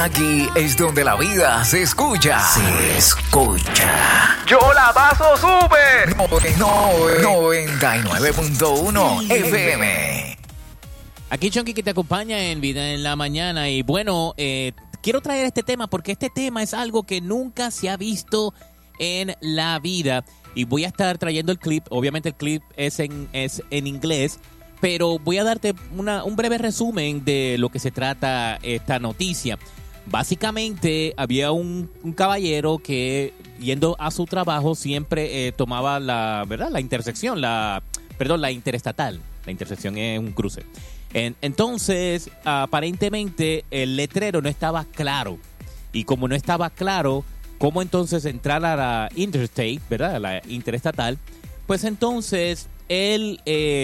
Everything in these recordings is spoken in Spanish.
Aquí es donde la vida se escucha. Se escucha. ¡Yo la paso súper! 99.1 FM. Aquí Chonky que te acompaña en Vida en la Mañana. Y bueno, quiero traer este tema porque este tema es algo que nunca se ha visto en la vida. Y voy a estar trayendo el clip. Obviamente el clip es en inglés. Pero voy a darte un breve resumen de lo que se trata esta noticia. Básicamente había un caballero que yendo a su trabajo siempre tomaba la intersección, la interestatal. La intersección es un cruce. Entonces, aparentemente el letrero no estaba claro. Y como no estaba claro cómo entonces entrar a la interstate, ¿verdad? A la interestatal, pues entonces él,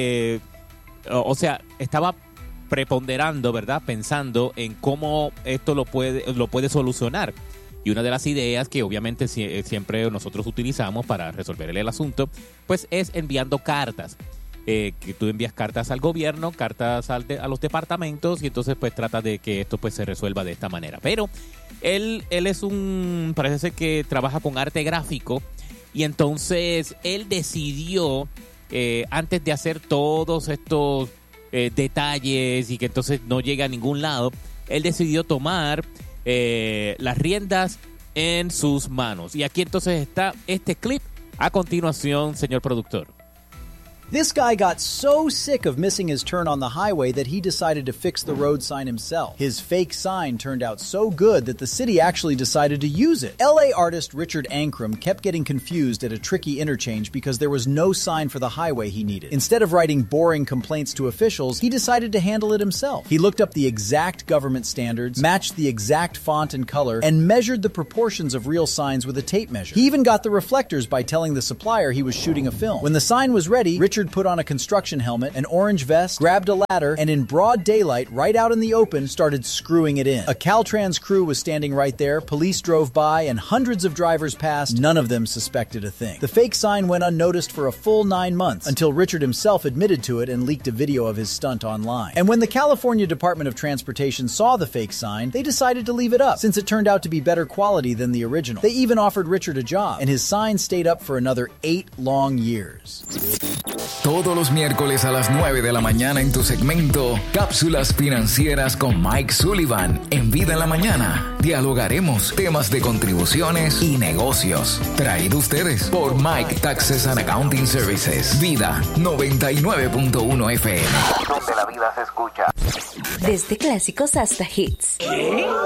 estaba preponderando, ¿verdad? Pensando en cómo esto lo puede solucionar. Y una de las ideas que obviamente siempre nosotros utilizamos para resolver el asunto, pues es enviando cartas. Que tú envías cartas al gobierno, cartas a los departamentos y entonces pues trata de que esto pues se resuelva de esta manera. Pero él es parece ser que trabaja con arte gráfico y entonces él decidió, antes de hacer todos estos detalles y que entonces no llega a ningún lado, él decidió tomar las riendas en sus manos. Y aquí entonces está este clip a continuación, señor productor. This guy got so sick of missing his turn on the highway that he decided to fix the road sign himself. His fake sign turned out so good that the city actually decided to use it. LA artist Richard Ankrum kept getting confused at a tricky interchange because there was no sign for the highway he needed. Instead of writing boring complaints to officials, he decided to handle it himself. He looked up the exact government standards, matched the exact font and color, and measured the proportions of real signs with a tape measure. He even got the reflectors by telling the supplier he was shooting a film. When the sign was ready, Richard put on a construction helmet, an orange vest, grabbed a ladder, and in broad daylight, right out in the open, started screwing it in. A Caltrans crew was standing right there, police drove by, and hundreds of drivers passed. None of them suspected a thing. The fake sign went unnoticed for a full 9 months, until Richard himself admitted to it and leaked a video of his stunt online. And when the California Department of Transportation saw the fake sign, they decided to leave it up, since it turned out to be better quality than the original. They even offered Richard a job, and his sign stayed up for another 8 long years. Todos los miércoles a las 9 de la mañana en tu segmento Cápsulas Financieras con Mike Sullivan en Vida en la Mañana. Dialogaremos temas de contribuciones y negocios. Traído ustedes por Mike Taxes and Accounting Services. Vida 99.1 FM. Donde la vida se escucha. Desde clásicos hasta hits. ¿Qué?